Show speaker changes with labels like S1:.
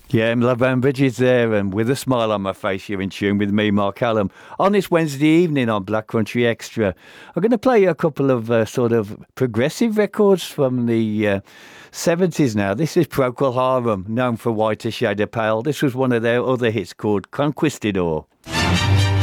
S1: Yeah, Lavan Bridges there, and with a smile on my face, you're in tune with me, Mark Allen. On this Wednesday evening on Black Country Extra, I'm going to play you a couple of sort of progressive records from the 70s now. This is Procol Harum, known for Whiter Shade of Pale. This was one of their other hits called Conquistador.